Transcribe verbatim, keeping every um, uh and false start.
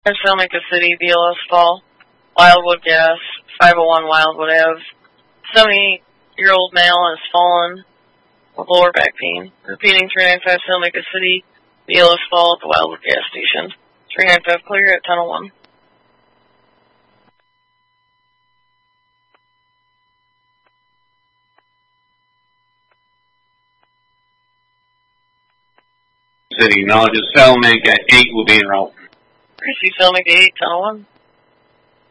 Salamanca City, B L S Fall, Wildwood Gas, five oh one Wildwood Avenue. seventy-year-old male has fallen with lower back pain. Repeating, three ninety-five Salamanca City, B L S Fall at the Wildwood Gas Station. three ninety-five clear at ten oh one. City, knowledge of Salamanca eight will be en route. Chrissy, Salamanca eight, ten oh one.